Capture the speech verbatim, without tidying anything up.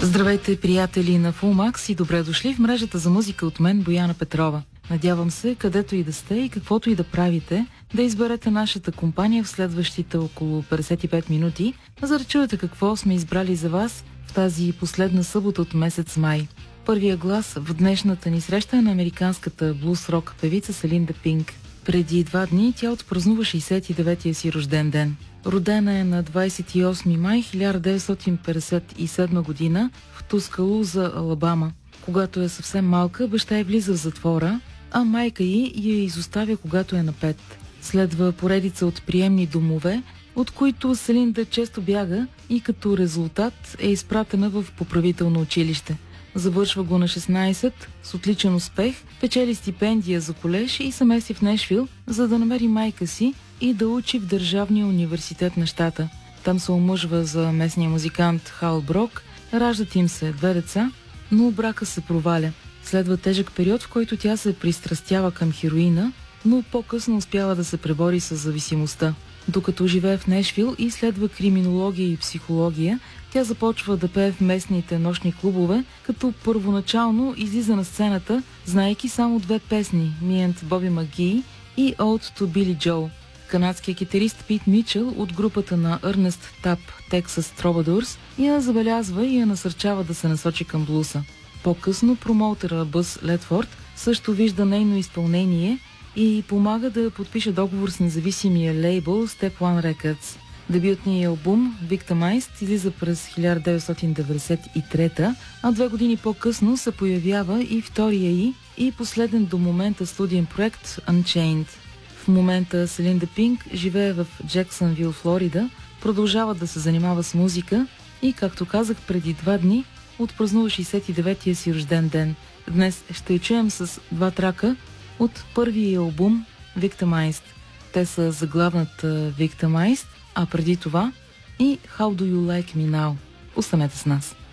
Здравейте, приятели на Fullmax и добре дошли в мрежата за музика от мен, Бояна Петрова. Надявам се, където и да сте и каквото и да правите, да изберете нашата компания в следващите около петдесет и пет минути, за да чуете какво сме избрали за вас в тази последна събота от месец май. Първия глас в днешната ни среща е на американската блуз-рок певица Селин Де Пинк. Преди два дни тя отпразнува шейсет и деветия си рожден ден. Родена е на двадесет и осми май хиляда деветстотин петдесет и седма година в Тускалуза, Алабама. Когато е съвсем малка, баща й влиза в затвора, а майка й я изоставя, когато е на пет. Следва поредица от приемни домове, от които Селинда често бяга и като резултат е изпратена в поправително училище. Завършва го на шестнадесет с отличен успех, печели стипендия за колеж и се мести в Нешвил, за да намери майка си и да учи в Държавния университет на щата. Там се омъжва за местния музикант Хал Брок, раждат им се две деца, но брака се проваля. Следва тежък период, в който тя се пристрастява към хероина, но по-късно успява да се пребори с зависимостта. Докато живее в Нешвил и следва криминология и психология, тя започва да пее в местните нощни клубове, като първоначално излиза на сцената, знаейки само две песни – Me and Bobby McGee и Ode to Billy Joe. Канадският китарист Пит Мичел от групата на Ernest Tubb Texas Troubadours я забелязва и я насърчава да се насочи към блуса. По-късно промоутера Бъс Ледфорд също вижда нейно изпълнение и помага да подпише договор с независимия лейбъл Step One Records. Дебютният албум Victimized излиза през хиляда деветстотин деветдесет и трета, а две години по-късно се появява и втория й и последен до момента студиен проект Unchained. В момента Селин Де Пинк живее в Джексънвил, Флорида, продължава да се занимава с музика и, както казах преди два дни, отпразнува шейсет и деветия си рожден ден. Днес ще чуем с два трака от първия албум Victimized. Те са заглавната Victimized, а преди това и How Do You Like Me Now. Останете с нас.